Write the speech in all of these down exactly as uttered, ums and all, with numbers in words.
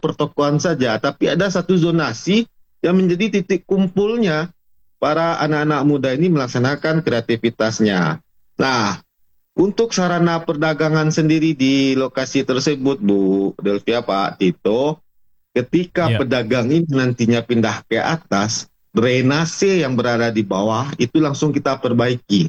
pertokoan saja, tapi ada satu zonasi yang menjadi titik kumpulnya para anak-anak muda ini melaksanakan kreativitasnya. Nah, untuk sarana perdagangan sendiri di lokasi tersebut, Bu Delvia, Pak Tito, ketika Ya. pedagang ini nantinya pindah ke atas, drainase yang berada di bawah itu langsung kita perbaiki.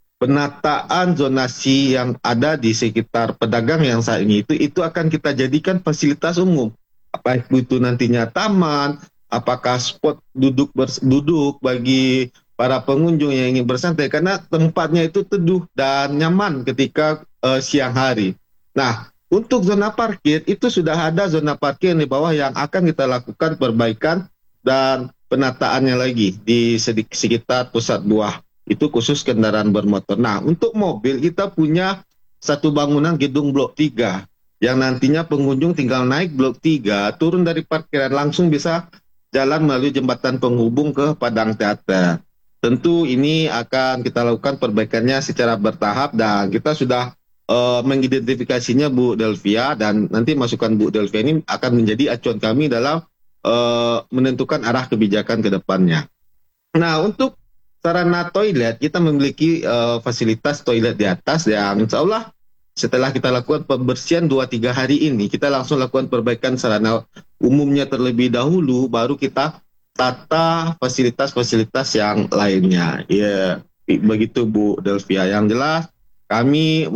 Penataan zonasi yang ada di sekitar pedagang yang saat ini itu itu akan kita jadikan fasilitas umum. Apa itu nantinya taman, apakah spot duduk bers- duduk bagi para pengunjung yang ingin bersantai, karena tempatnya itu teduh dan nyaman ketika uh, siang hari. Nah, untuk zona parkir itu sudah ada zona parkir di bawah yang akan kita lakukan perbaikan dan penataannya lagi di sedi- sekitar pusat buah. Itu khusus kendaraan bermotor. Nah, untuk mobil kita punya satu bangunan gedung blok tiga yang nantinya pengunjung tinggal naik blok tiga, turun dari parkiran langsung bisa jalan melalui jembatan penghubung ke Padang Teater. Tentu ini akan kita lakukan perbaikannya secara bertahap dan kita sudah uh, mengidentifikasinya, Bu Delvia, dan nanti masukan Bu Delvia ini akan menjadi acuan kami dalam uh, menentukan arah kebijakan ke depannya. Nah, untuk sarana toilet, kita memiliki uh, fasilitas toilet di atas yang insya Allah setelah kita lakukan pembersihan dua tiga hari ini, kita langsung lakukan perbaikan sarana umumnya terlebih dahulu, baru kita tata fasilitas-fasilitas yang lainnya. Ya, begitu Bu Delvia. Yang jelas, kami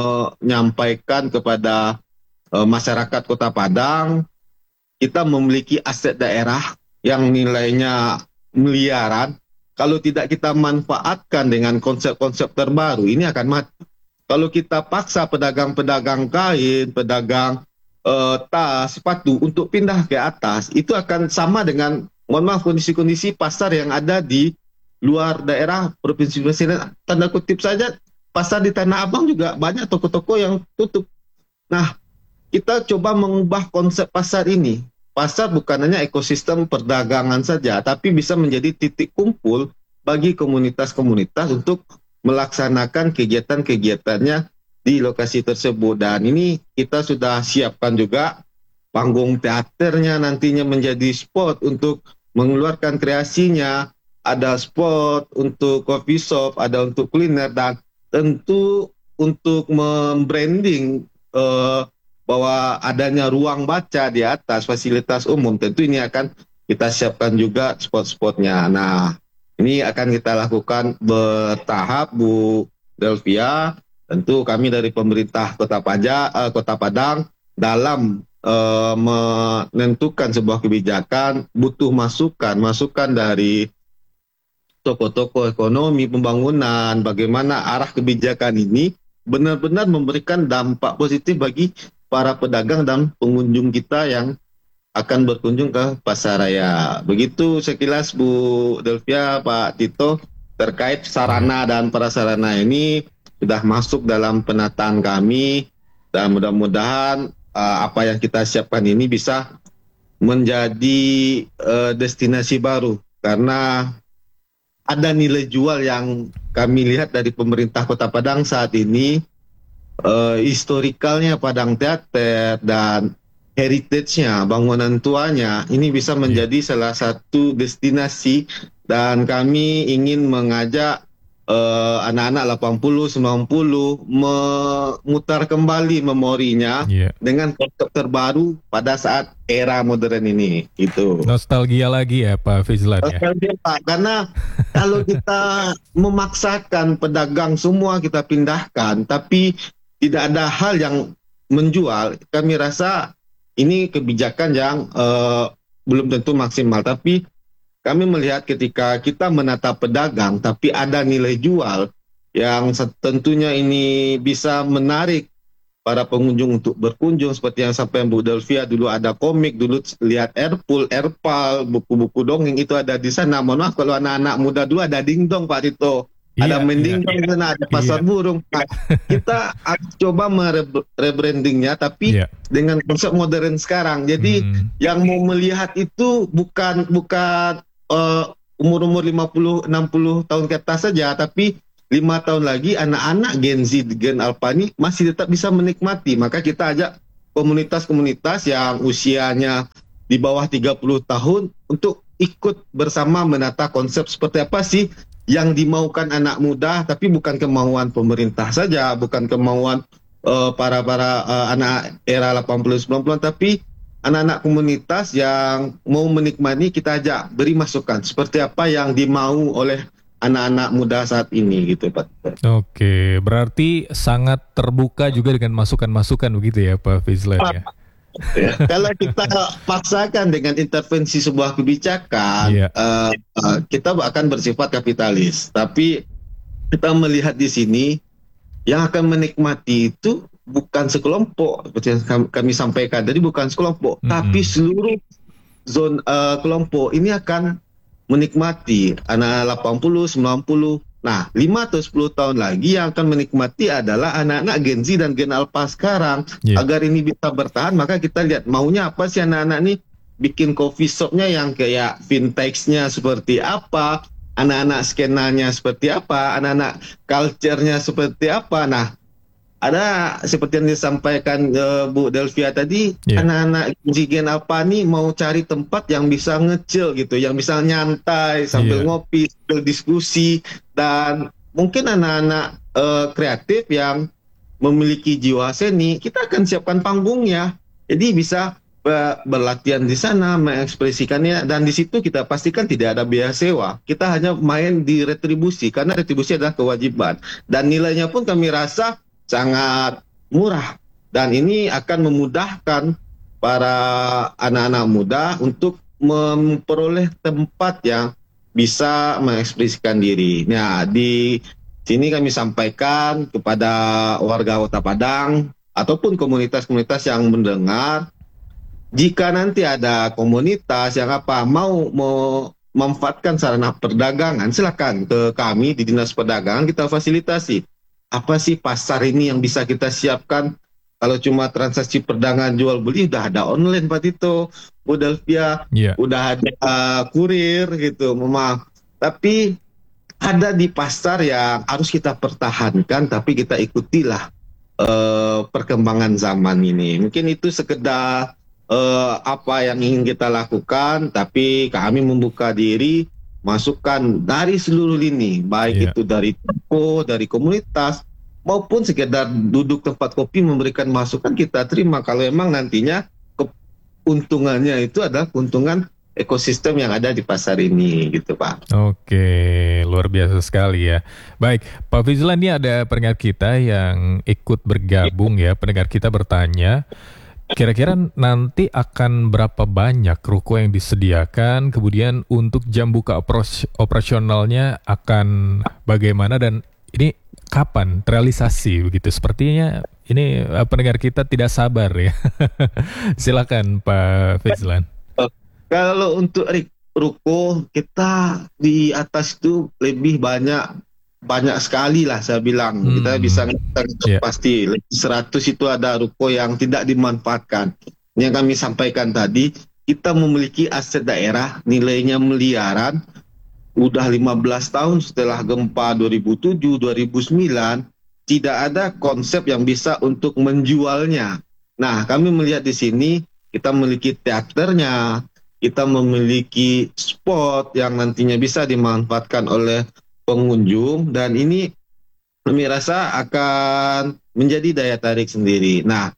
menyampaikan kepada uh, masyarakat Kota Padang, kita memiliki aset daerah yang nilainya miliaran. Kalau tidak kita manfaatkan dengan konsep-konsep terbaru, ini akan mati. Kalau kita paksa pedagang-pedagang kain, pedagang uh, tas, sepatu untuk pindah ke atas, itu akan sama dengan, mohon maaf, kondisi-kondisi pasar yang ada di luar daerah Provinsi Presiden. Tanda kutip saja, pasar di Tanah Abang juga banyak toko-toko yang tutup. Nah, kita coba mengubah konsep pasar ini. Pasar bukan hanya ekosistem perdagangan saja, tapi bisa menjadi titik kumpul bagi komunitas-komunitas untuk melaksanakan kegiatan-kegiatannya di lokasi tersebut. Dan ini kita sudah siapkan juga panggung teaternya nantinya menjadi spot untuk mengeluarkan kreasinya, ada spot untuk coffee shop, ada untuk kuliner, dan tentu untuk membranding uh, bahwa adanya ruang baca di atas fasilitas umum. Tentu ini akan kita siapkan juga spot-spotnya. Nah, ini akan kita lakukan bertahap, Bu Delvia. Tentu kami dari pemerintah Kota Paja, uh, Kota Padang dalam uh, menentukan sebuah kebijakan butuh masukan, masukan dari toko-toko ekonomi, pembangunan, bagaimana arah kebijakan ini benar-benar memberikan dampak positif bagi para pedagang dan pengunjung kita yang akan berkunjung ke pasar raya. Begitu sekilas, Bu Delvia, Pak Tito, terkait sarana dan prasarana ini sudah masuk dalam penataan kami, dan mudah-mudahan uh, apa yang kita siapkan ini bisa menjadi uh, destinasi baru, karena ada nilai jual yang kami lihat dari pemerintah Kota Padang saat ini. Uh, historikalnya Padang Teater dan heritage-nya, bangunan tuanya, ini bisa menjadi salah satu destinasi, dan kami ingin mengajak uh, anak-anak delapan puluh, sembilan puluh memutar kembali memorinya yeah. dengan konsep terbaru pada saat era modern ini. Itu nostalgia lagi ya Pak Fizlan ya? Nostalgia, Pak, karena kalau kita memaksakan pedagang semua kita pindahkan, tapi tidak ada hal yang menjual, kami rasa ini kebijakan yang uh, belum tentu maksimal. Tapi kami melihat ketika kita menata pedagang, tapi ada nilai jual yang tentunya ini bisa menarik para pengunjung untuk berkunjung. Seperti yang sampai Bu Delvia, dulu ada komik, dulu lihat Airpool, Airpal, buku-buku dongeng itu ada di sana. Mohon maaf kalau anak-anak muda dulu ada dingdong, Pak Tito. Ada iya, mendingdong iya, sana, ada pasar iya. burung. Nah, kita coba merebrandingnya, tapi iya. dengan konsep modern sekarang. Jadi hmm. yang mau melihat itu bukan bukan uh, umur-umur lima puluh enam puluh tahun ke atas saja, tapi lima tahun lagi anak-anak Gen Z, Gen Alpha ini masih tetap bisa menikmati. Maka kita ajak komunitas-komunitas yang usianya di bawah tiga puluh tahun untuk ikut bersama menata konsep seperti apa sih yang dimaukan anak muda, tapi bukan kemauan pemerintah saja, bukan kemauan uh, para para uh, anak era delapan puluh sembilan puluh, tapi anak-anak komunitas yang mau menikmati, kita ajak beri masukan seperti apa yang dimau oleh anak-anak muda saat ini gitu Pak. Oke, berarti sangat terbuka juga dengan masukan-masukan begitu ya Pak Fizlan ya. Ya, kalau kita paksakan dengan intervensi sebuah kebijakan, yeah. uh, uh, kita akan bersifat kapitalis. Tapi kita melihat di sini yang akan menikmati itu bukan sekelompok, seperti yang kami sampaikan tadi, bukan sekelompok, mm-hmm. tapi seluruh zon uh, kelompok ini akan menikmati anak delapan puluh, sembilan puluh. Nah, lima atau sepuluh tahun lagi yang akan menikmati adalah anak-anak Gen Z dan Gen Alpha sekarang. Yeah. Agar ini bisa bertahan, maka kita lihat maunya apa sih anak-anak ini, bikin coffee shopnya yang kayak vintage-nya seperti apa, anak-anak skenanya seperti apa, anak-anak culture-nya seperti apa. Nah, ada seperti yang disampaikan uh, Bu Delvia tadi, yeah. anak-anak Gen Alpha ini mau cari tempat yang bisa ngecil gitu, yang bisa nyantai sambil yeah. ngopi, sambil diskusi, dan mungkin anak-anak uh, kreatif yang memiliki jiwa seni, kita akan siapkan panggungnya, jadi bisa uh, berlatihan di sana, mengekspresikannya, dan di situ kita pastikan tidak ada biaya sewa, kita hanya main di retribusi, karena retribusi adalah kewajiban, dan nilainya pun kami rasa sangat murah, dan ini akan memudahkan para anak-anak muda untuk memperoleh tempat yang bisa mengekspresikan diri. Nah, di sini kami sampaikan kepada warga Kota Padang ataupun komunitas-komunitas yang mendengar, jika nanti ada komunitas yang apa mau memanfaatkan sarana perdagangan, silakan ke kami di Dinas Perdagangan, kita fasilitasi. Apa sih pasar ini yang bisa kita siapkan? Kalau cuma transaksi perdagangan jual beli, udah ada online Pak Tito, Bu Delvia, yeah. udah ada uh, kurir gitu, memang. Tapi ada di pasar yang harus kita pertahankan, tapi kita ikutilah uh, perkembangan zaman ini. Mungkin itu sekedar uh, apa yang ingin kita lakukan, tapi kami membuka diri, masukan dari seluruh lini, baik yeah. itu dari toko, dari komunitas, maupun sekedar duduk tempat kopi memberikan masukan, kita terima kalau memang nantinya keuntungannya itu adalah keuntungan ekosistem yang ada di pasar ini gitu Pak. Oke, luar biasa sekali ya. Baik, Pak Fizlan, ini ada pendengar kita yang ikut bergabung ya, pendengar kita bertanya, kira-kira nanti akan berapa banyak ruko yang disediakan, kemudian untuk jam buka operasionalnya akan bagaimana, dan ini kapan terrealisasi begitu? Sepertinya ini pendengar kita tidak sabar ya. Silakan Pak Fizlan. Kalau untuk ruko kita di atas itu lebih banyak banyak sekali lah saya bilang. Hmm. Kita bisa yeah. pasti seratus itu ada ruko yang tidak dimanfaatkan. Yang kami sampaikan tadi, kita memiliki aset daerah nilainya miliaran, udah lima belas tahun setelah gempa dua ribu tujuh dua ribu sembilan, tidak ada konsep yang bisa untuk menjualnya. Nah, kami melihat di sini kita memiliki teaternya, kita memiliki spot yang nantinya bisa dimanfaatkan oleh pengunjung, dan ini kami rasa akan menjadi daya tarik sendiri. Nah,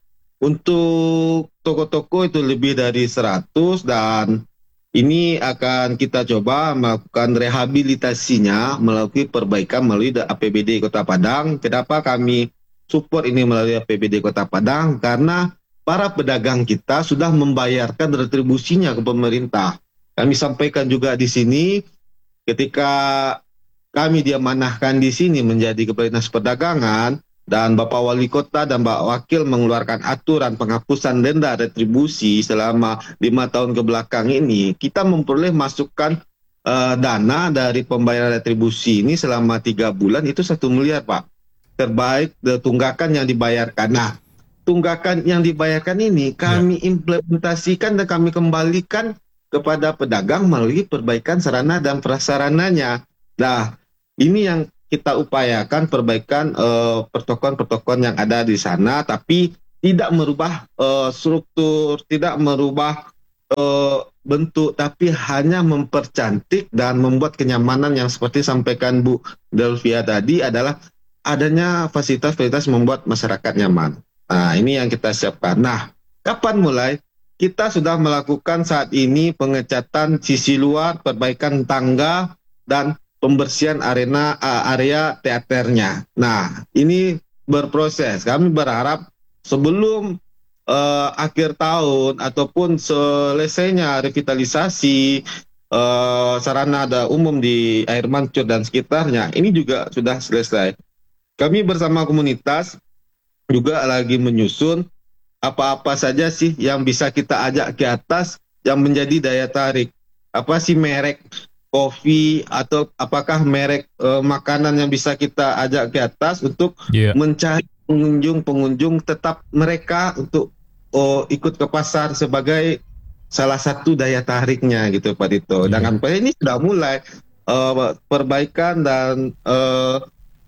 untuk toko-toko itu lebih dari seratus, dan ini akan kita coba melakukan rehabilitasinya melalui perbaikan melalui A P B D Kota Padang. Kenapa kami support ini melalui A P B D Kota Padang? Karena para pedagang kita sudah membayarkan retribusinya ke pemerintah. Kami sampaikan juga di sini, ketika kami diamanahkan di sini menjadi Kepala Dinas Perdagangan, dan Bapak Wali Kota dan Mbak Wakil mengeluarkan aturan penghapusan denda retribusi selama lima tahun ke belakang ini, kita memperoleh masukan uh, dana dari pembayaran retribusi ini selama tiga bulan itu satu miliar Pak. Terbaik tunggakan yang dibayarkan. Nah, tunggakan yang dibayarkan ini kami ya. implementasikan dan kami kembalikan kepada pedagang melalui perbaikan sarana dan prasarananya. Nah, ini yang kita upayakan, perbaikan uh, pertokoan-pertokoan yang ada di sana, tapi tidak merubah uh, struktur, tidak merubah uh, bentuk, tapi hanya mempercantik dan membuat kenyamanan yang seperti sampaikan Bu Delvia tadi adalah adanya fasilitas-fasilitas membuat masyarakat nyaman. Nah, ini yang kita siapkan. Nah, kapan mulai? Kita sudah melakukan saat ini pengecatan sisi luar, perbaikan tangga, dan pembersihan arena uh, area teaternya. Nah, ini berproses. Kami berharap sebelum uh, akhir tahun ataupun selesainya revitalisasi uh, sarana ada umum di Air Mancur dan sekitarnya, ini juga sudah selesai. Kami bersama komunitas juga lagi menyusun apa-apa saja sih yang bisa kita ajak ke atas yang menjadi daya tarik. Apa sih merek kopi atau apakah merek uh, makanan yang bisa kita ajak ke atas untuk yeah. mencari pengunjung-pengunjung tetap mereka untuk oh, ikut ke pasar sebagai salah satu daya tariknya gitu Pak Tito. Yeah. Dan ini sudah mulai uh, perbaikan dan uh,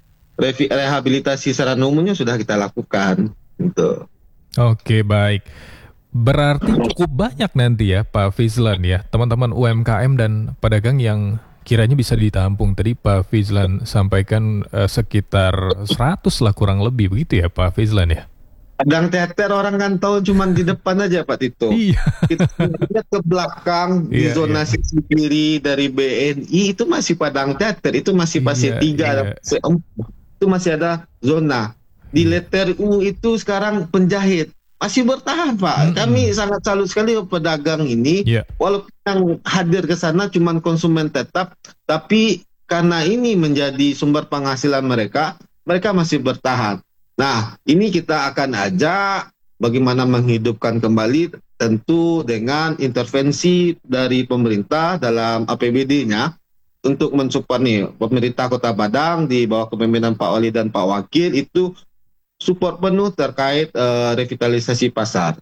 rehabilitasi sarana umumnya sudah kita lakukan gitu. Oke, baik. Berarti cukup banyak nanti ya Pak Fizlan ya, teman-teman U M K M dan pedagang yang kiranya bisa ditampung. Tadi Pak Fizlan sampaikan uh, sekitar seratus lah kurang lebih, begitu ya Pak Fizlan ya? Padang teater orang kan tahu cuma di depan aja Pak Tito. Iya. Kita lihat ke belakang di iya, zona iya. sisi kiri dari B N I itu masih padang teater, itu masih fase Iya, tiga, iya. fase empat, itu masih ada zona. Di letter U itu sekarang penjahit masih bertahan Pak. Mm-hmm. Kami sangat salut sekali pedagang ini. Yeah. Walaupun yang hadir ke sana cuma konsumen tetap, tapi karena ini menjadi sumber penghasilan mereka, mereka masih bertahan. Nah, ini kita akan ajak bagaimana menghidupkan kembali, tentu dengan intervensi dari pemerintah dalam A P B D-nya untuk mensupport nih pemerintah Kota Padang di bawah kepemimpinan Pak Wali dan Pak Wakil itu support penuh terkait uh, revitalisasi pasar.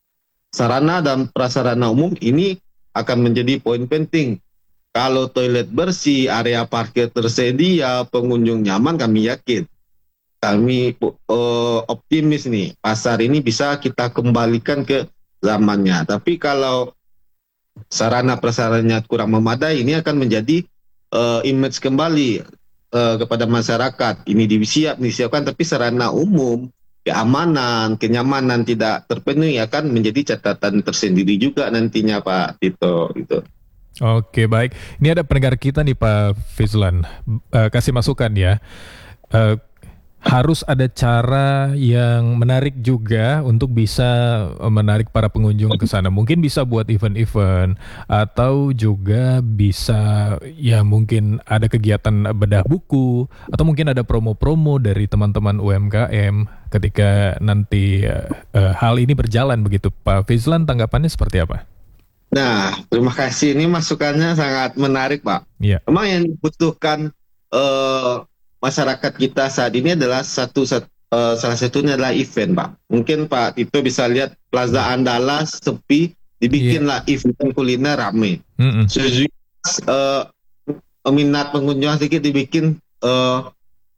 Sarana dan prasarana umum ini akan menjadi poin penting. Kalau toilet bersih, area parkir tersedia, pengunjung nyaman, kami yakin. Kami uh, optimis nih, pasar ini bisa kita kembalikan ke zamannya. Tapi kalau sarana prasarananya kurang memadai, ini akan menjadi uh, image kembali Uh, kepada masyarakat. Ini disiap, disiapkan, tapi sarana umum, keamanan, kenyamanan tidak terpenuhi akan menjadi catatan tersendiri juga nantinya Pak Tito. Gitu. Oke, baik. Ini ada pendengar kita nih Pak Fizlan. Uh, kasih masukan ya. Uh, harus ada cara yang menarik juga untuk bisa menarik para pengunjung ke sana. Mungkin bisa buat event-event atau juga bisa ya mungkin ada kegiatan bedah buku atau mungkin ada promo-promo dari teman-teman U M K M ketika nanti uh, uh, hal ini berjalan begitu. Pak Fizlan, tanggapannya seperti apa? Nah, terima kasih. Ini masukannya sangat menarik Pak. Iya. Memang yang dibutuhkan uh, masyarakat kita saat ini adalah satu, satu uh, salah satunya adalah event Pak. Mungkin Pak Tito bisa lihat Plaza Andala sepi, dibikinlah yeah. event kuliner rame. Mm-hmm. Sejuta uh, minat pengunjung sedikit dibikin uh,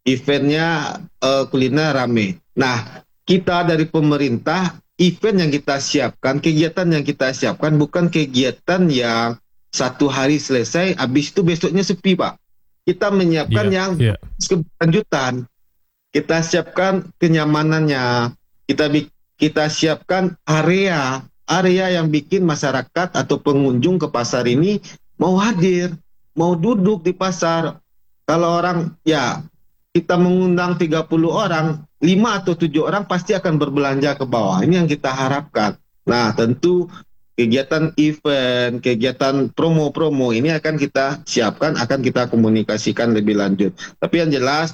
eventnya uh, kuliner rame. Nah, kita dari pemerintah event yang kita siapkan, kegiatan yang kita siapkan bukan kegiatan yang satu hari selesai, habis itu besoknya sepi Pak. Kita menyiapkan yeah, yang yeah. keberlanjutan. Kita siapkan kenyamanannya. Kita kita siapkan area area yang bikin masyarakat atau pengunjung ke pasar ini mau hadir, mau duduk di pasar. Kalau orang ya kita mengundang tiga puluh orang, lima atau tujuh orang pasti akan berbelanja ke bawah. Ini yang kita harapkan. Nah, tentu kegiatan event, kegiatan promo-promo ini akan kita siapkan, akan kita komunikasikan lebih lanjut. Tapi yang jelas,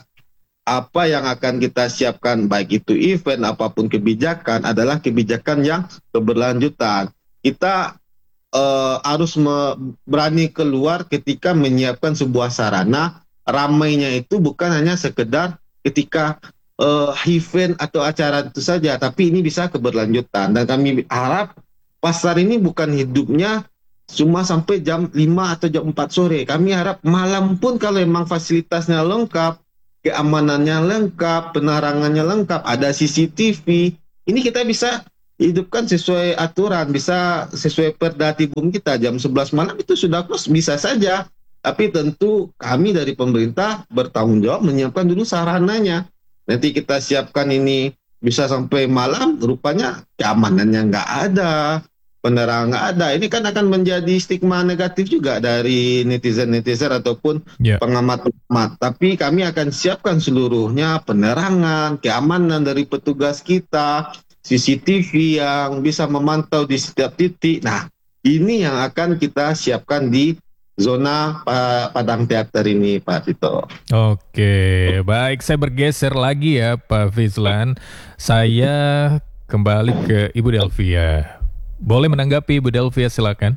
apa yang akan kita siapkan, baik itu event, apapun kebijakan, adalah kebijakan yang keberlanjutan. Kita uh, harus berani keluar ketika menyiapkan sebuah sarana, ramainya itu bukan hanya sekedar ketika uh, event atau acara itu saja, tapi ini bisa keberlanjutan. Dan kami harap pasar ini bukan hidupnya cuma sampai jam lima atau jam empat sore. Kami harap malam pun kalau memang fasilitasnya lengkap, keamanannya lengkap, penerangannya lengkap, ada C C T V, Ini kita bisa hidupkan sesuai aturan, bisa sesuai perda tibum kita jam sebelas malam itu sudah close, bisa saja. Tapi tentu kami dari pemerintah bertanggung jawab menyiapkan dulu sarananya. Nanti kita siapkan ini bisa sampai malam, rupanya keamanannya nggak ada, penerangan nggak ada. Ini kan akan menjadi stigma negatif juga dari netizen-netizen ataupun Ya. pengamat-pengamat. Tapi kami akan siapkan seluruhnya, penerangan, keamanan dari petugas kita, C C T V yang bisa memantau di setiap titik. Nah, ini yang akan kita siapkan di zona uh, Padang Teater ini, Pak Tito. Oke, baik. Saya bergeser lagi ya, Pak Fizlan. Saya kembali ke Ibu Delvia. Boleh menanggapi, Ibu Delvia, silakan.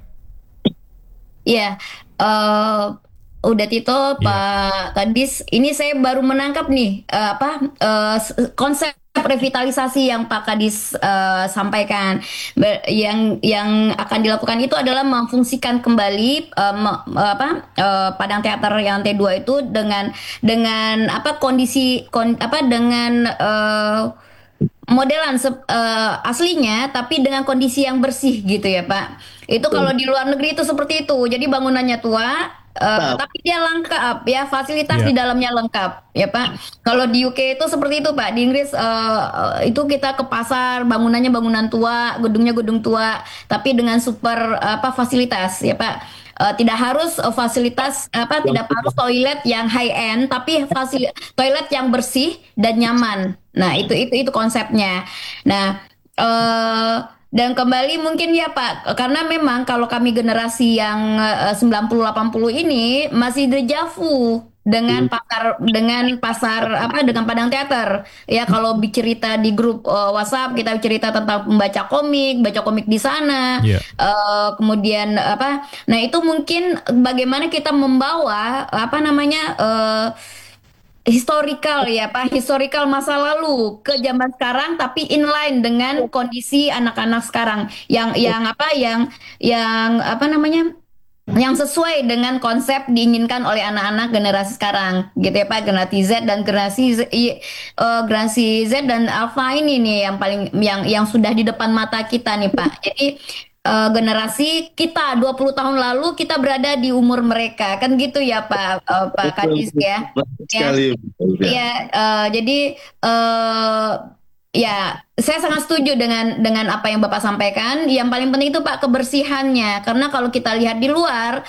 Iya, eh udah Tito, Iya. Pak Kadis, ini saya baru menangkap nih eh, apa eh, s- konsep revitalisasi yang Pak Kadis eh, sampaikan. Ber- yang yang akan dilakukan itu adalah memfungsikan kembali eh, me- me- apa eh, Padang Teater yang lantai dua itu dengan dengan apa kondisi kon- apa dengan eh, modelan sep- eh, aslinya tapi dengan kondisi yang bersih gitu ya Pak. Itu kalau di luar negeri itu seperti itu. Jadi bangunannya tua eh, Nah, tapi dia lengkap ya, fasilitas Ya. di dalamnya lengkap ya Pak. Kalau di U K itu seperti itu Pak. Di Inggris eh, eh, itu kita ke pasar, bangunannya bangunan tua, gedungnya gedung tua, tapi dengan super apa fasilitas ya Pak. Eh, tidak harus eh, fasilitas apa yang tidak harus toilet yang high end tapi fasil toilet yang bersih dan nyaman. Nah, itu itu itu konsepnya. Nah, eh dan kembali mungkin ya Pak, karena memang kalau kami generasi yang eh, sembilan puluh delapan puluh ini masih dejavu dengan pasar dengan pasar apa dengan Padang Teater. Ya kalau cerita di grup eh, WhatsApp kita cerita tentang membaca komik, baca komik di sana. Iya. Eh, kemudian apa? Nah, itu mungkin bagaimana kita membawa apa namanya eh historical ya Pak, historical masa lalu ke zaman sekarang tapi inline dengan kondisi anak-anak sekarang yang yang apa yang yang apa namanya yang sesuai dengan konsep diinginkan oleh anak-anak generasi sekarang gitu ya Pak, generasi Z dan generasi Z, i- eh, generasi Z dan Alpha ini nih yang paling yang yang sudah di depan mata kita nih Pak. Jadi eh, generasi kita dua puluh tahun lalu kita berada di umur mereka kan gitu ya Pak eh, Pak Kadis ya. betul Ya, sekali. Betul, ya. Iya, eh, jadi eh ya saya sangat setuju dengan dengan apa yang Bapak sampaikan. Yang paling penting itu Pak kebersihannya, karena kalau kita lihat di luar,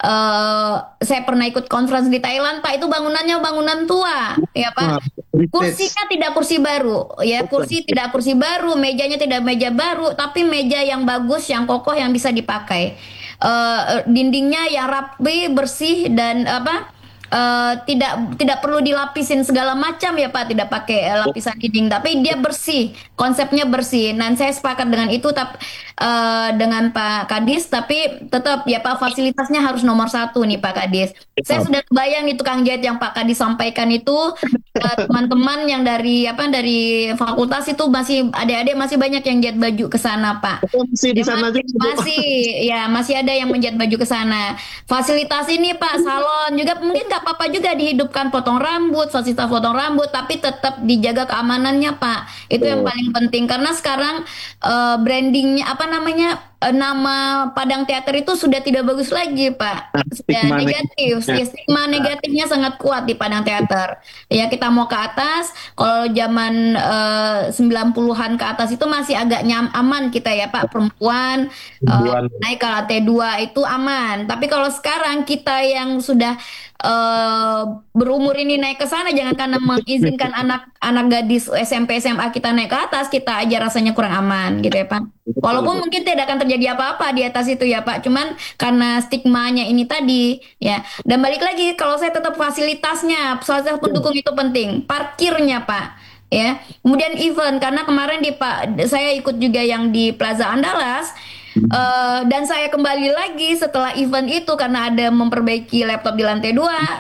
eh saya pernah ikut conference di Thailand, Pak itu bangunannya bangunan tua, ya Nah, Pak. heritage. Kursinya tidak kursi baru, ya kursi tidak kursi baru, mejanya tidak meja baru, tapi meja yang bagus, yang kokoh, yang bisa dipakai. Eh dindingnya yang rapi, bersih dan apa? eh, tidak tidak perlu dilapisin segala macam ya Pak, tidak pakai eh, lapisan dinding, tapi dia bersih, konsepnya bersih. Dan saya sepakat dengan itu, tapi dengan Pak Kadis, tapi tetap ya Pak fasilitasnya harus nomor satu nih Pak Kadis. Saya sudah kebayang nih tukang jahit yang Pak Kadis sampaikan itu, eh, teman-teman yang dari apa dari fakultas itu masih adik-adik masih banyak yang jahit baju ke sana Pak. Masih di Ya, sana masih, juga, Bu. masih ya masih ada yang menjahit baju ke sana. Fasilitas ini Pak, salon juga mungkin nggak apa-apa juga dihidupkan, potong rambut, fasilitas potong rambut, tapi tetap dijaga keamanannya Pak. Itu yang paling penting karena sekarang eh, brandingnya apa namanya eh, nama Padang Teater itu sudah tidak bagus lagi Pak. Nah, Sudah stigma negatif, negatifnya. ya, stigma negatifnya sangat kuat di Padang Teater. Ya kita mau ke atas, kalau zaman eh, sembilan puluhan ke atas itu masih agak nyam aman kita ya Pak, perempuan eh, Perempuan. naik ke lantai dua itu aman. Tapi kalau sekarang kita yang sudah eh, berumur ini naik ke sana, jangan karena mengizinkan anak-anak gadis S M P S M A kita naik ke atas, kita aja rasanya kurang aman gitu ya Pak. Walaupun mungkin tidak akan terjadi apa-apa di atas itu ya Pak, cuman karena stigmanya ini tadi ya. Dan balik lagi, kalau saya tetap fasilitasnya, fasilitas pendukung itu penting, parkirnya Pak. Ya, kemudian event karena kemarin di Pak saya ikut juga yang di Plaza Andalas. Eh, dan saya kembali lagi setelah event itu karena ada memperbaiki laptop di lantai dua.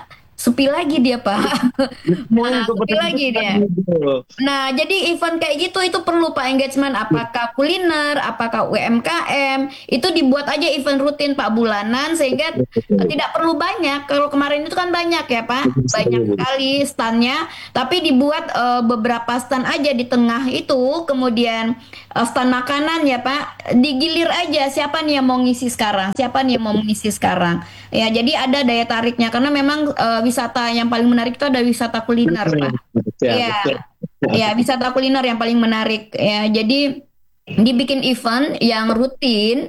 sepi lagi dia Pak. Mau Nah, ke sepi lagi petani-petani dia. gitu. Nah, jadi event kayak gitu itu perlu Pak engagement, apakah kuliner, apakah U M K M, itu dibuat aja event rutin Pak bulanan sehingga eh, tidak perlu banyak. Kalau kemarin itu kan banyak ya Pak, banyak sekali standnya, tapi dibuat eh, beberapa stand aja di tengah itu, kemudian eh, stand makanan ya Pak, digilir aja siapa nih yang mau ngisi sekarang, siapa nih yang mau mengisi sekarang. Ya, jadi ada daya tariknya karena memang eh, wisata yang paling menarik itu ada wisata kuliner Pak. Ya, Iya, betul. ya wisata kuliner yang paling menarik ya. Jadi dibikin event yang rutin,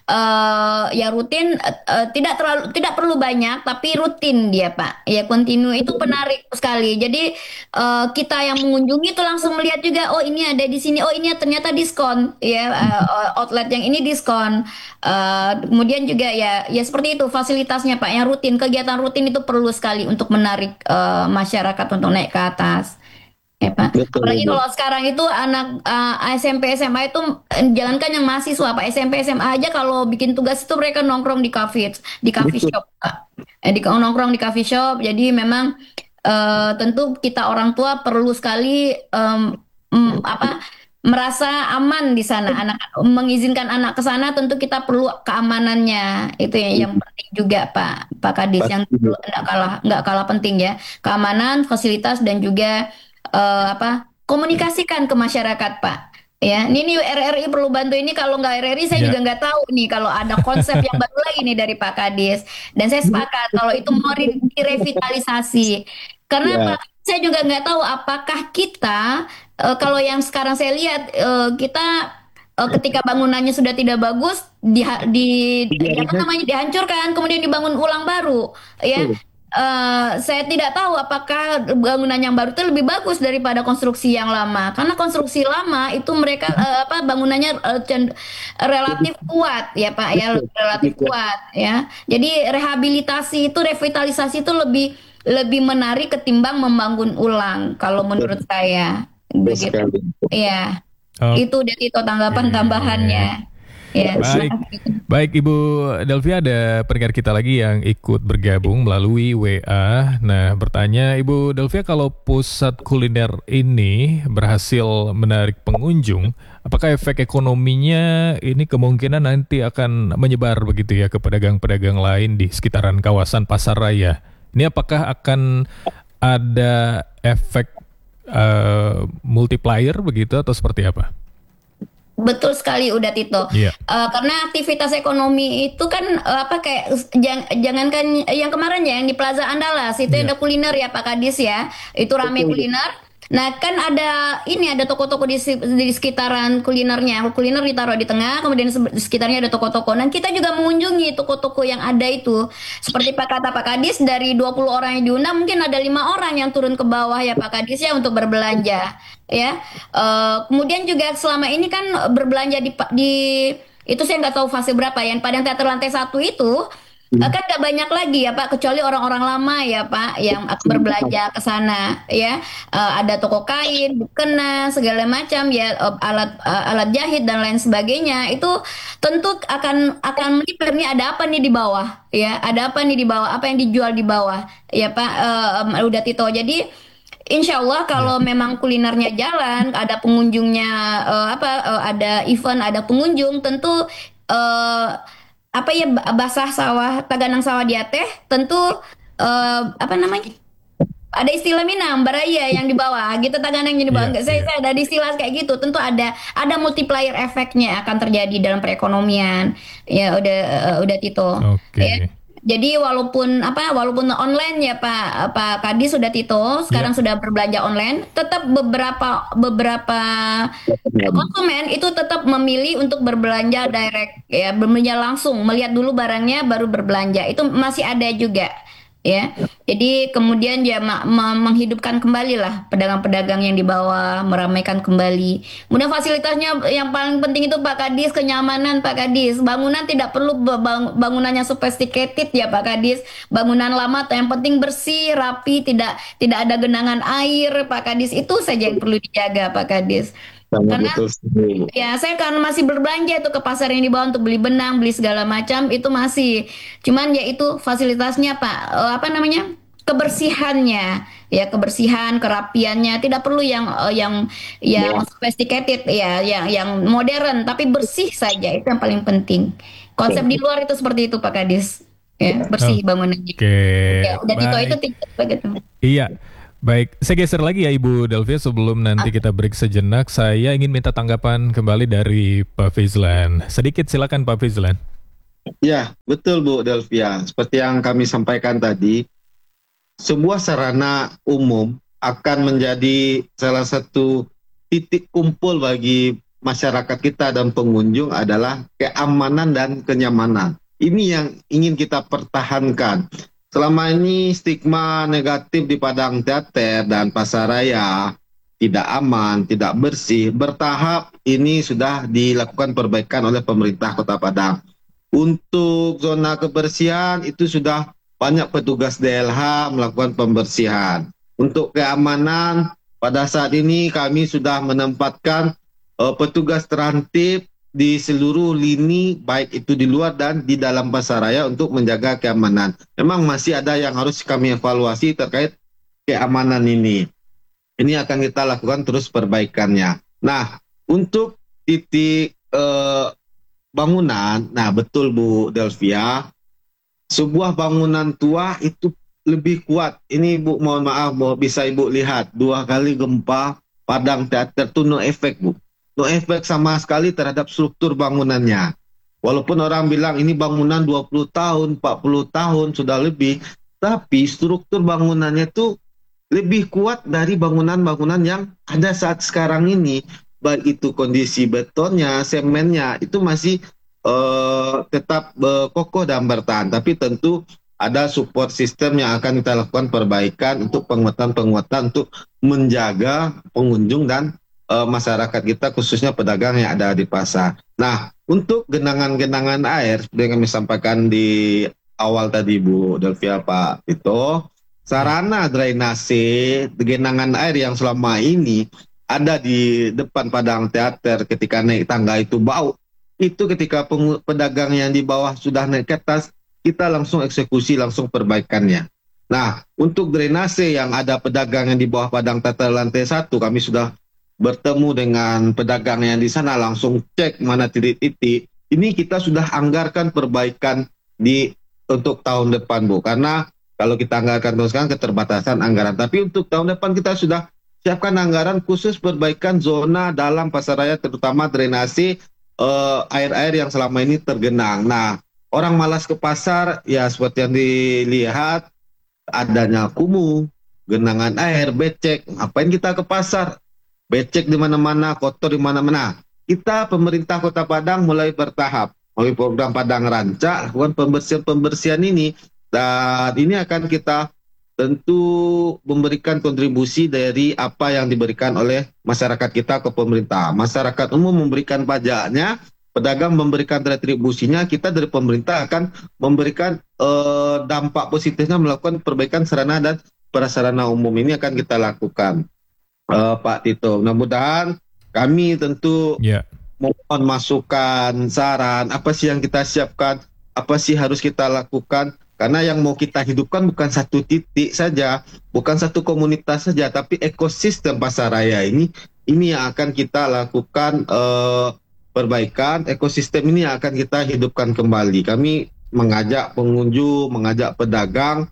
eh yang rutin eh, eh, tidak terlalu tidak perlu banyak tapi rutin dia Pak. Ya kontinu itu menarik sekali. Jadi eh, kita yang mengunjungi itu langsung melihat juga, oh ini ada di sini, oh ini ternyata diskon ya, eh, outlet yang ini diskon. Eh, kemudian juga ya ya seperti itu fasilitasnya Pak yang rutin, kegiatan rutin itu perlu sekali untuk menarik eh, masyarakat untuk naik ke atas. Ya Pak. Betul, Apalagi betul. kalau sekarang itu anak uh, S M P S M A itu eh, jangankan yang mahasiswa Pak, S M P S M A aja kalau bikin tugas itu mereka nongkrong di cafe, di coffee Betul. shop Pak. Eh, di nongkrong di coffee shop. Jadi memang eh, tentu kita orang tua perlu sekali em, mm, apa merasa aman di sana. Anak mengizinkan anak ke sana tentu kita perlu keamanannya. Itu ya yang penting juga Pak, Pak Kadis yang Pasti. nggak kalah nggak kalah penting ya. Keamanan, fasilitas dan juga eh, apa komunikasikan ke masyarakat Pak ya ini nih R R I perlu bantu ini kalau nggak R R I saya Ya. juga nggak tahu nih kalau ada konsep yang baru lagi nih dari Pak Kadis dan saya sepakat kalau itu mau di- direvitalisasi karena Ya, Pak saya juga nggak tahu apakah kita eh, kalau yang sekarang saya lihat eh, kita eh, ketika bangunannya sudah tidak bagus di, di, di apa biarin namanya dihancurkan kemudian dibangun ulang baru ya. aja. Eh, saya tidak tahu apakah bangunan yang baru itu lebih bagus daripada konstruksi yang lama. Karena konstruksi lama itu mereka eh, apa bangunannya eh, cen- relatif kuat ya Pak ya, Betul. relatif Betul. kuat ya. Jadi rehabilitasi itu revitalisasi itu lebih lebih menarik ketimbang membangun ulang kalau menurut saya. Betul Begitu. sekali. Iya. Oke. Itu dia Tito tanggapan tambahannya. Ya, Baik, baik Ibu Delvia, ada pendengar kita lagi yang ikut bergabung melalui W A. Nah, bertanya Ibu Delvia, kalau pusat kuliner ini berhasil menarik pengunjung, apakah efek ekonominya ini kemungkinan nanti akan menyebar begitu ya ke pedagang-pedagang lain di sekitaran kawasan pasar raya? Ini apakah akan ada efek eh, multiplier begitu atau seperti apa? Betul sekali udah Tito. Iya. Eh, karena aktivitas ekonomi itu kan eh, apa kayak jang- jangankan yang kemarin ya yang di Plaza Andalas itu Iya. ada kuliner ya Pak Kadis ya. Itu rame kuliner. Nah, kan ada ini ada toko-toko di, si- di sekitaran kulinernya. Kuliner ditaruh di tengah, kemudian di sekitarnya ada toko-toko. Dan kita juga mengunjungi toko-toko yang ada itu. Seperti Pak kata Pak Kadis dari dua puluh orang yang diundang mungkin ada lima orang yang turun ke bawah ya Pak Kadis ya untuk berbelanja ya. Eh, kemudian juga selama ini kan berbelanja di di itu saya nggak tahu fase berapa ya. Padang Teater lantai satu itu eh, kan nggak banyak lagi ya Pak, kecuali orang-orang lama ya Pak yang akan berbelanja ke sana ya. Eh, ada toko kain, mukena, segala macam ya eh, alat eh, alat jahit dan lain sebagainya. Itu tentu akan akan melipir nih ada apa nih di bawah ya, ada apa nih di bawah, apa yang dijual di bawah ya Pak. Eh, udah Tito. Jadi insya Allah kalau memang kulinernya jalan, ada pengunjungnya, eh, apa, eh, ada event, ada pengunjung, tentu eh, apa ya ba- basah sawah, taganang sawah dia teh, tentu eh, apa namanya? Ada istilah Minang, baraya yang di bawah, gitu taganang yang di bawah. Iya, Nggak, saya, iya. saya ada istilah kayak gitu. Tentu ada ada multiplier efeknya akan terjadi dalam perekonomian. Ya udah eh, udah Tito. Oke. Ya. Jadi walaupun apa walaupun online ya Pak Pak Kadis sudah Tito sekarang sudah berbelanja online tetap beberapa beberapa konsumen itu tetap memilih untuk berbelanja direct ya berbelanja langsung melihat dulu barangnya baru berbelanja itu masih ada juga ya. Jadi kemudian ya ma- ma- menghidupkan kembali lah pedagang-pedagang yang di bawah meramaikan kembali. Kemudian fasilitasnya yang paling penting itu Pak Kadis kenyamanan Pak Kadis. Bangunan tidak perlu be- bang- bangunannya sophisticated ya Pak Kadis. Bangunan lama yang penting bersih, rapi, tidak tidak ada genangan air Pak Kadis. Itu saja yang perlu dijaga Pak Kadis. Sangat Karena betul sekali. ya, saya kan masih berbelanja itu ke pasar yang di bawah untuk beli benang, beli segala macam itu masih. Cuman ya itu fasilitasnya Pak, eh, apa namanya? kebersihannya, ya kebersihan, kerapiannya, tidak perlu yang eh, yang yang Ya, sophisticated ya, yang yang modern, tapi bersih saja itu yang paling penting. Konsep di luar itu seperti itu Pak Kadis, ya bersih bangunannya. Oke, Ya, dan Tito itu baik. tidak begitu. Iya, baik. Saya geser lagi ya Ibu Delvia sebelum nanti kita break sejenak. Saya ingin minta tanggapan kembali dari Pak Fizlan. Sedikit silakan Pak Fizlan. ya, betul Bu Delvia. Seperti yang kami sampaikan tadi, sebuah sarana umum akan menjadi salah satu titik kumpul bagi masyarakat kita dan pengunjung adalah keamanan dan kenyamanan. Ini yang ingin kita pertahankan. Selama ini stigma negatif di Padang Teater dan Pasaraya tidak aman, tidak bersih, bertahap ini sudah dilakukan perbaikan oleh pemerintah Kota Padang. Untuk zona kebersihan itu sudah banyak petugas D L H melakukan pembersihan. Untuk keamanan pada saat ini kami sudah menempatkan uh, petugas terantip di seluruh lini baik itu di luar dan di dalam pasaraya untuk menjaga keamanan. Memang masih ada yang harus kami evaluasi terkait keamanan ini. Ini akan kita lakukan terus perbaikannya. Nah, untuk titik eh, bangunan, nah betul Bu Delvia, sebuah bangunan tua itu lebih kuat. Ini Bu, mohon maaf Bu, bisa Ibu lihat dua kali gempa Padang Teater itu no efek Bu. No efek sama sekali terhadap struktur bangunannya. Walaupun orang bilang ini bangunan dua puluh tahun, empat puluh tahun sudah lebih, tapi struktur bangunannya itu lebih kuat dari bangunan-bangunan yang ada saat sekarang ini. Baik itu kondisi betonnya, semennya, itu masih uh, tetap uh, kokoh dan bertahan. Tapi tentu ada support system yang akan kita lakukan perbaikan untuk penguatan-penguatan untuk menjaga pengunjung dan uh, masyarakat kita, khususnya pedagang yang ada di pasar. Nah, untuk genangan-genangan air, seperti yang kami sampaikan di awal tadi Bu Delvia, Pak Tito, sarana drainase genangan air yang selama ini ada di depan Padang Teater ketika naik tangga itu bau. Itu ketika pedagang yang di bawah sudah naik ke atas, kita langsung eksekusi, langsung perbaikannya. Nah, untuk drainase yang ada pedagang yang di bawah Padang Teater lantai satu, kami sudah bertemu dengan pedagang yang di sana, langsung cek mana titik-titik. Ini kita sudah anggarkan perbaikan di untuk tahun depan Bu, karena kalau kita anggarkan terus kan keterbatasan anggaran. Tapi untuk tahun depan kita sudah siapkan anggaran khusus perbaikan zona dalam pasaraya, terutama drainase uh, air-air yang selama ini tergenang. Nah, orang malas ke pasar, ya seperti yang dilihat, adanya kumuh, genangan air, becek. Ngapain kita ke pasar? Becek di mana-mana, kotor di mana-mana. Kita pemerintah Kota Padang mulai bertahap, melalui program Padang Rancak, lakukan pembersihan-pembersihan ini. Dan ini akan kita tentu memberikan kontribusi dari apa yang diberikan oleh masyarakat kita ke pemerintah. Masyarakat umum memberikan pajaknya, pedagang memberikan retribusinya, kita dari pemerintah akan memberikan eh, dampak positifnya melakukan perbaikan sarana dan prasarana umum. Ini akan kita lakukan, eh, Pak Tito. Mudah-mudahan kami tentu Ya. mohon masukan, saran, apa sih yang kita siapkan, apa sih harus kita lakukan. Karena yang mau kita hidupkan bukan satu titik saja, bukan satu komunitas saja, tapi ekosistem pasaraya ini, ini yang akan kita lakukan eh, perbaikan. Ekosistem ini yang akan kita hidupkan kembali. Kami mengajak pengunjung, mengajak pedagang,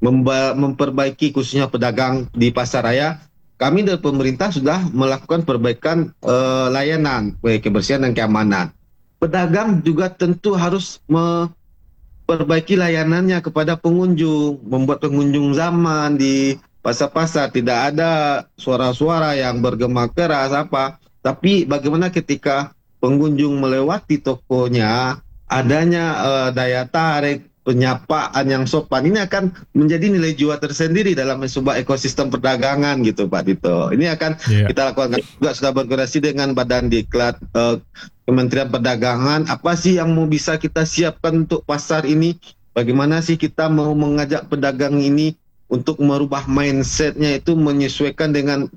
memperbaiki khususnya pedagang di pasaraya. Kami dari pemerintah sudah melakukan perbaikan eh, layanan, baik kebersihan dan keamanan. Pedagang juga tentu harus me perbaiki layanannya kepada pengunjung, membuat pengunjung zaman di pasar-pasar, tidak ada suara-suara yang bergema keras apa, tapi bagaimana ketika pengunjung melewati tokonya, adanya uh, daya tarik, penyapaan yang sopan, ini akan menjadi nilai jual tersendiri dalam sebuah ekosistem perdagangan gitu Pak Tito. Ini akan yeah. kita lakukan, juga sudah berkoordinasi dengan Badan Diklat, uh, Kementerian Perdagangan, apa sih yang mau bisa kita siapkan untuk pasar ini? Bagaimana sih kita mau mengajak pedagang ini untuk merubah mindsetnya itu menyesuaikan dengan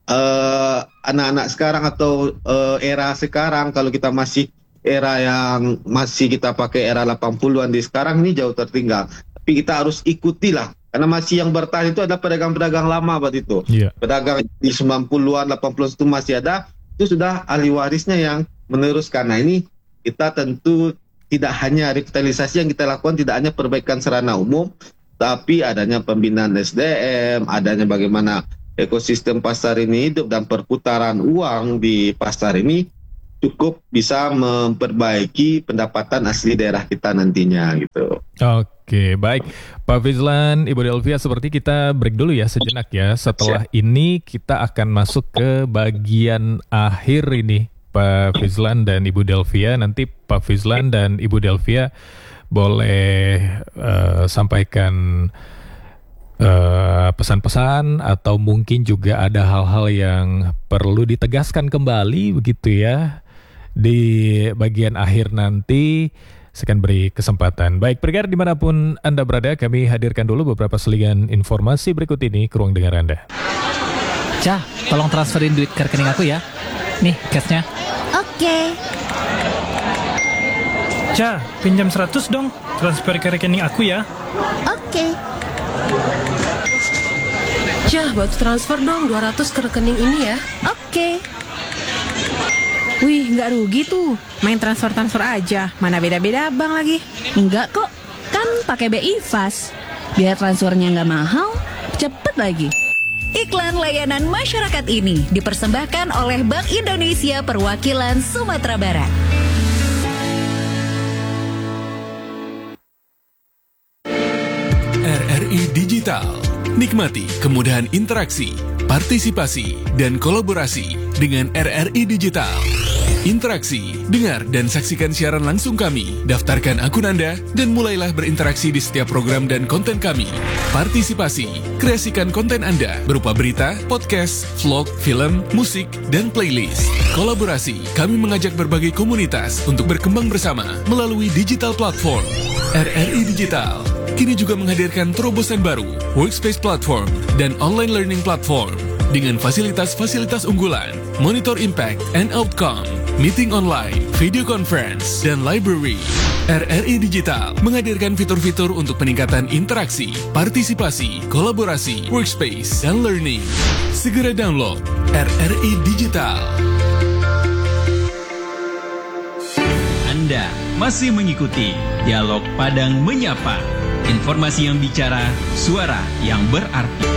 uh, anak-anak sekarang atau uh, era sekarang. Kalau kita masih era yang masih kita pakai era delapan puluhan, di sekarang ini jauh tertinggal. Tapi kita harus ikutilah, Karena masih yang bertahan itu ada pedagang-pedagang lama Pak Tito. Iya. Pedagang di sembilan puluhan, delapan puluhan itu masih ada, itu sudah ahli warisnya yang meneruskan. Nah ini kita tentu tidak hanya revitalisasi yang kita lakukan, tidak hanya perbaikan sarana umum, tapi adanya pembinaan S D M, adanya bagaimana ekosistem pasar ini hidup dan perputaran uang di pasar ini cukup bisa memperbaiki pendapatan asli daerah kita nantinya gitu. Oke, baik. Pak Fizlan, Ibu Delvia, seperti kita break dulu ya sejenak ya. Setelah ini kita akan masuk ke bagian akhir ini, Pak Fizlan dan Ibu Delvia. Nanti Pak Fizlan dan Ibu Delvia boleh uh, sampaikan uh, pesan-pesan atau mungkin juga ada hal-hal yang perlu ditegaskan kembali begitu ya di bagian akhir nanti. Saya akan beri kesempatan. Baik, pendengar dimanapun Anda berada, kami hadirkan dulu beberapa selingan informasi berikut ini ke ruang dengar Anda. Cah, tolong transferin duit ke rekening aku ya. Nih, cashnya. Oke. Cah, pinjam seratus dong. Transfer ke rekening aku ya. Oke. Cah, bantu transfer dong dua ratus ke rekening ini ya. Oke. Wih, nggak rugi tuh. Main transfer-transfer aja. Mana beda-beda bank lagi. Enggak kok. Kan pakai B I Fast. Biar transfernya nggak mahal, cepet lagi. Iklan layanan masyarakat ini dipersembahkan oleh Bank Indonesia Perwakilan Sumatera Barat. R R I Digital. Nikmati kemudahan interaksi, partisipasi, dan kolaborasi dengan R R I Digital. Interaksi, dengar, dan saksikan siaran langsung kami. Daftarkan akun Anda dan mulailah berinteraksi di setiap program dan konten kami. Partisipasi, kreasikan konten Anda berupa berita, podcast, vlog, film, musik, dan playlist. Kolaborasi, kami mengajak berbagai komunitas untuk berkembang bersama melalui digital platform. R R I Digital kini juga menghadirkan terobosan baru, workspace platform, dan online learning platform dengan fasilitas-fasilitas unggulan, monitor impact and outcome, meeting online, video conference, dan library. R R I Digital menghadirkan fitur-fitur untuk peningkatan interaksi, partisipasi, kolaborasi, workspace, dan learning. Segera download R R I Digital. Anda masih mengikuti Dialog Padang Menyapa. Informasi yang bicara, suara yang berarti.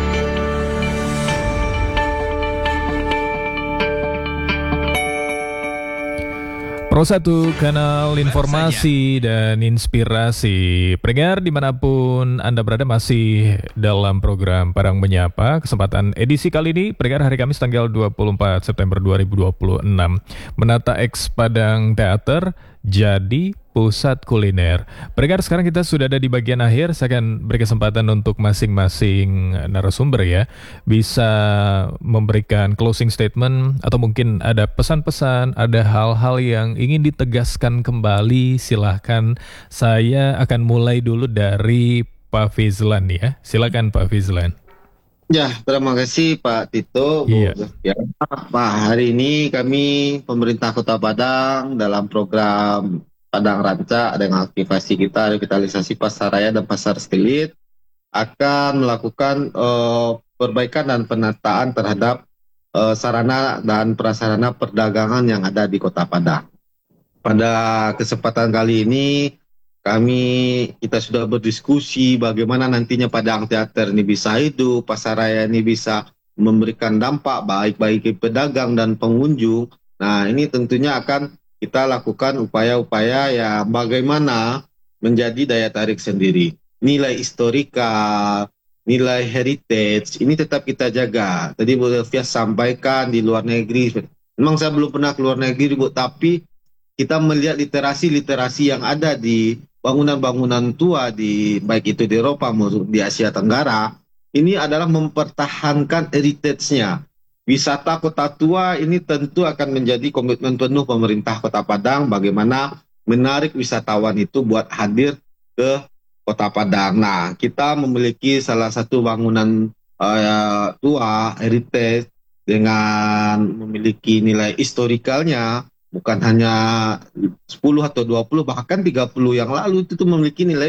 Pro satu kanal informasi dan inspirasi. Pendengar dimanapun Anda berada masih dalam program Padang Menyapa. Kesempatan edisi kali ini, pendengar, hari Kamis tanggal dua puluh empat September dua ribu dua puluh enam. Menata X Padang Teater jadi pusat kuliner. Pendengar, sekarang kita sudah ada di bagian akhir. Saya akan beri kesempatan untuk masing-masing narasumber ya bisa memberikan closing statement atau mungkin ada pesan-pesan, ada hal-hal yang ingin ditegaskan kembali. Silahkan, saya akan mulai dulu dari Pak Fizlan ya. Silakan Pak Fizlan. Ya, terima kasih Pak Tito. Iya. Ya, Pak, hari ini kami pemerintah Kota Padang dalam program Padang Ranca dengan aktivasi kita revitalisasi pasar raya dan pasar Stilit akan melakukan uh, perbaikan dan penataan terhadap uh, sarana dan prasarana perdagangan yang ada di Kota Padang. Pada kesempatan kali ini kami kita sudah berdiskusi bagaimana nantinya Padang Teater ini bisa hidup, pasar raya ini bisa memberikan dampak baik bagi pedagang dan pengunjung. Nah, ini tentunya akan kita lakukan upaya-upaya ya bagaimana menjadi daya tarik sendiri. Nilai historikal, nilai heritage, ini tetap kita jaga. Tadi Bu Delvia sampaikan di luar negeri. Memang saya belum pernah ke luar negeri, Bu, tapi kita melihat literasi-literasi yang ada di bangunan-bangunan tua di baik itu di Eropa maupun di Asia Tenggara, ini adalah mempertahankan heritage-nya. Wisata Kota Tua ini tentu akan menjadi komitmen penuh pemerintah Kota Padang bagaimana menarik wisatawan itu buat hadir ke Kota Padang. Nah, kita memiliki salah satu bangunan uh, tua heritage dengan memiliki nilai historikalnya. Bukan hanya sepuluh atau dua puluh, bahkan tiga puluh yang lalu itu tuh memiliki nilai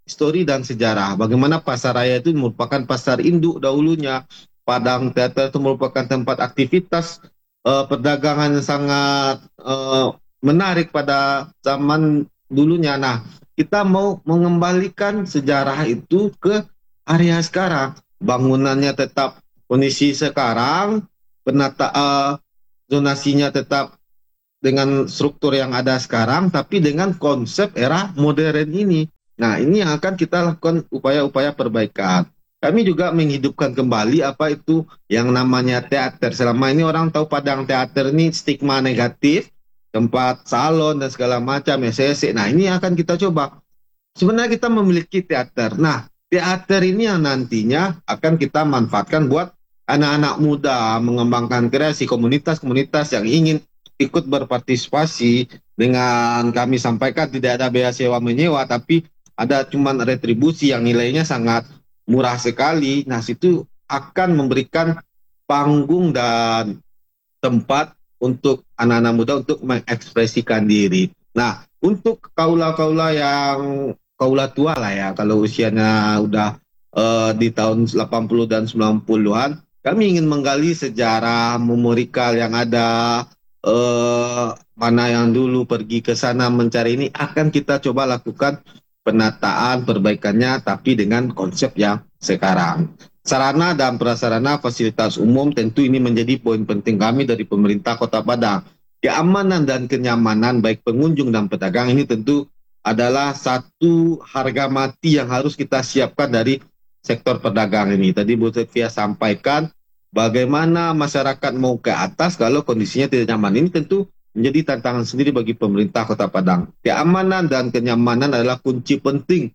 histori dan sejarah. Bagaimana Pasaraya itu merupakan pasar induk dahulunya. Padang Teater itu merupakan tempat aktivitas uh, perdagangan yang sangat uh, menarik pada zaman dulunya. Nah, kita mau mengembalikan sejarah itu ke area sekarang. Bangunannya tetap kondisi sekarang, penata uh, zonasinya tetap dengan struktur yang ada sekarang, tapi dengan konsep era modern ini. Nah, ini yang akan kita lakukan upaya-upaya perbaikan. Kami juga menghidupkan kembali apa itu yang namanya teater. Selama ini orang tahu Padang Teater ini stigma negatif, tempat salon dan segala macam, S S C. Nah, ini akan kita coba. Sebenarnya kita memiliki teater. Nah, teater ini yang nantinya akan kita manfaatkan buat anak-anak muda, mengembangkan kreasi komunitas-komunitas yang ingin ikut berpartisipasi. Dengan kami sampaikan tidak ada biaya sewa menyewa, tapi ada cuman retribusi yang nilainya sangat murah sekali. Nah, situ akan memberikan panggung dan tempat untuk anak-anak muda untuk mengekspresikan diri. Nah, untuk kaula-kaula yang kaula tua lah ya, kalau usianya udah uh, di tahun delapan puluh dan sembilan puluhan, kami ingin menggali sejarah memorikal yang ada, uh, mana yang dulu pergi ke sana mencari ini, akan kita coba lakukan penataan, perbaikannya, tapi dengan konsep yang sekarang. Sarana dan prasarana fasilitas umum tentu ini menjadi poin penting kami dari pemerintah Kota Padang. Keamanan dan kenyamanan baik pengunjung dan pedagang ini tentu adalah satu harga mati yang harus kita siapkan dari sektor pedagang ini. Tadi Bu Sylvia sampaikan bagaimana masyarakat mau ke atas kalau kondisinya tidak nyaman. Ini tentu menjadi tantangan sendiri bagi pemerintah Kota Padang. Keamanan dan kenyamanan adalah kunci penting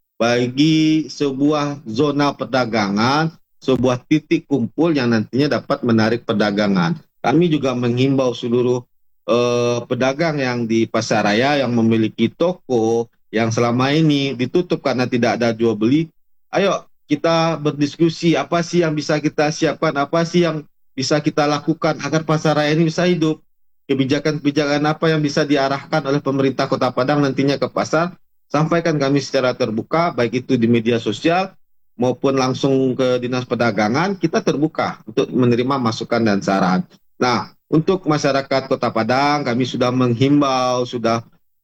bagi sebuah zona perdagangan, sebuah titik kumpul yang nantinya dapat menarik perdagangan. Kami juga menghimbau seluruh eh, pedagang yang di Pasaraya yang memiliki toko yang selama ini ditutup karena tidak ada jual beli. Ayo kita berdiskusi apa sih yang bisa kita siapkan, apa sih yang bisa kita lakukan agar Pasaraya ini bisa hidup. Kebijakan-kebijakan apa yang bisa diarahkan oleh pemerintah Kota Padang nantinya ke pasar, sampaikan kami secara terbuka, baik itu di media sosial maupun langsung ke Dinas Perdagangan. Kita terbuka untuk menerima masukan dan saran. Nah, untuk masyarakat Kota Padang, kami sudah menghimbau, sudah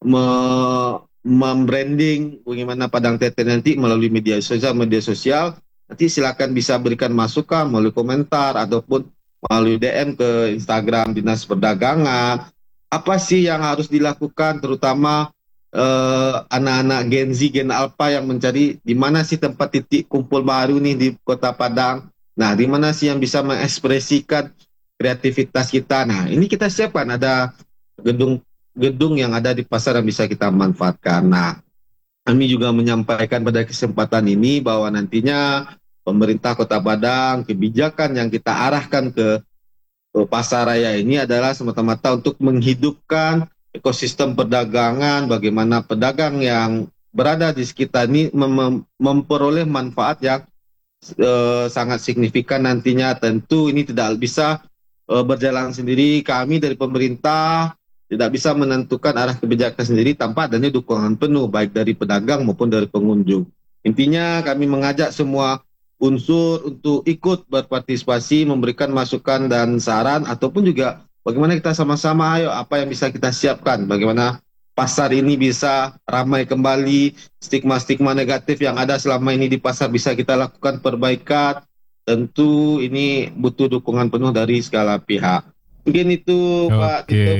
me- membranding bagaimana Padang Teater nanti melalui media sosial, media sosial. Nanti silakan bisa berikan masukan melalui komentar ataupun melalui D M ke Instagram Dinas Perdagangan. Apa sih yang harus dilakukan, terutama eh, anak-anak Gen Z, Gen Alpha yang mencari di mana sih tempat titik kumpul baru nih di Kota Padang. Nah, di mana sih yang bisa mengekspresikan kreativitas kita. Nah, ini kita siapkan, ada gedung gedung yang ada di pasar yang bisa kita manfaatkan. Nah, kami juga menyampaikan pada kesempatan ini bahwa nantinya pemerintah Kota Padang, kebijakan yang kita arahkan ke, ke Pasaraya ini adalah semata-mata untuk menghidupkan ekosistem perdagangan, bagaimana pedagang yang berada di sekitar ini mem- memperoleh manfaat yang eh, sangat signifikan nantinya. Tentu ini tidak bisa eh, berjalan sendiri. Kami dari pemerintah tidak bisa menentukan arah kebijakan sendiri tanpa adanya dukungan penuh baik dari pedagang maupun dari pengunjung. Intinya kami mengajak semua unsur untuk ikut berpartisipasi, memberikan masukan dan saran, ataupun juga bagaimana kita sama-sama, ayo apa yang bisa kita siapkan, bagaimana pasar ini bisa ramai kembali, stigma-stigma negatif yang ada selama ini di pasar bisa kita lakukan perbaikan. Tentu ini butuh dukungan penuh dari segala pihak. Mungkin itu Pak Tito.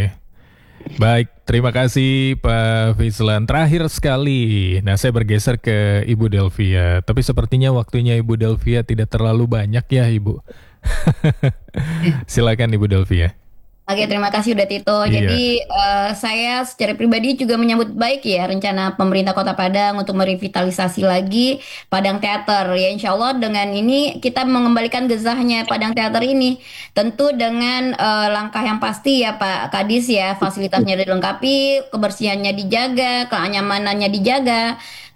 Baik, terima kasih Pak Fizlan. Terakhir sekali, nah saya bergeser ke Ibu Delvia. Tapi sepertinya waktunya Ibu Delvia tidak terlalu banyak ya Ibu. Silakan Ibu Delvia. Oke, terima kasih udah Tito. Iya. Jadi uh, saya secara pribadi juga menyambut baik ya rencana pemerintah Kota Padang untuk merevitalisasi lagi Padang Teater. Ya insya Allah dengan ini kita mengembalikan gezahnya Padang Teater ini. Tentu dengan uh, langkah yang pasti ya Pak Kadis ya, fasilitasnya dilengkapi, kebersihannya dijaga, kenyamanannya dijaga.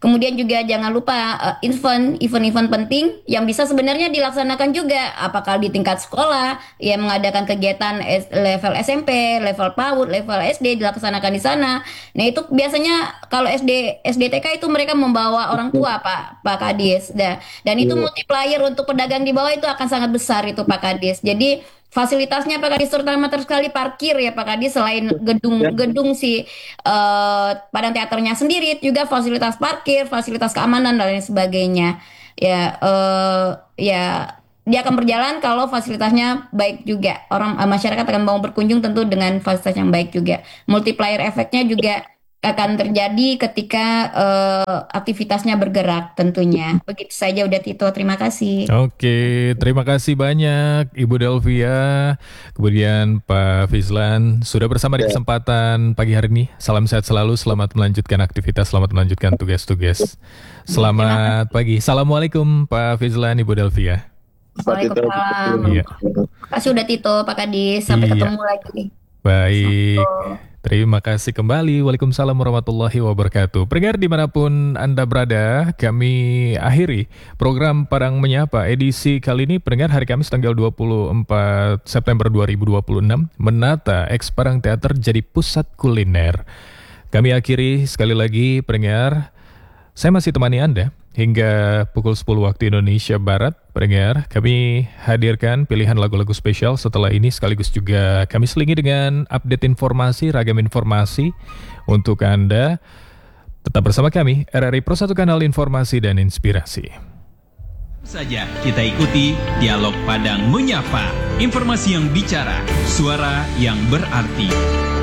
Kemudian juga jangan lupa uh, event, event-event penting yang bisa sebenarnya dilaksanakan juga, apakah di tingkat sekolah, ya mengadakan kegiatan S- level S M P, level PAUD, level S D dilaksanakan di sana. Nah itu biasanya kalau S D S D T K itu mereka membawa orang tua Pak Pak Kadis, dan dan itu multiplier untuk pedagang di bawah itu akan sangat besar itu Pak Kadis. Jadi fasilitasnya Pak Kadis terutama sekali parkir ya Pak Kadis, selain gedung gedung si uh, Padang Teaternya sendiri, juga fasilitas parkir, fasilitas keamanan dan lain sebagainya. Ya uh, ya dia akan berjalan kalau fasilitasnya baik juga. Orang uh, masyarakat akan mau berkunjung tentu dengan fasilitas yang baik juga. Multiplier efeknya juga akan terjadi ketika uh, aktivitasnya bergerak tentunya. Begitu saja udah Tito, terima kasih. Oke, terima kasih banyak Ibu Delvia, kemudian Pak Fizlan sudah bersama di kesempatan pagi hari ini. Salam sehat selalu, selamat melanjutkan aktivitas, selamat melanjutkan tugas-tugas. Selamat pagi. Assalamualaikum Pak Fizlan, Ibu Delvia. Waalaikumsalam. Iya. Terima kasih udah Tito, Pak Kadis. Sampai Iya. ketemu lagi. Baik, terima kasih kembali. Waalaikumsalam warahmatullahi wabarakatuh. Pendengar dimanapun Anda berada, kami akhiri program Padang Menyapa edisi kali ini. Pendengar, hari Kamis tanggal dua puluh empat September dua ribu dua puluh enam, menata X Padang Teater jadi pusat kuliner. Kami akhiri sekali lagi, pendengar. Saya masih temani Anda hingga pukul sepuluh waktu Indonesia Barat. Pendengar, kami hadirkan pilihan lagu-lagu spesial setelah ini, sekaligus juga kami selingi dengan update informasi, ragam informasi untuk Anda. Tetap bersama kami, R R I Pro, satu kanal informasi dan inspirasi. Saja kita ikuti Dialog Padang Menyapa, informasi yang bicara, suara yang berarti.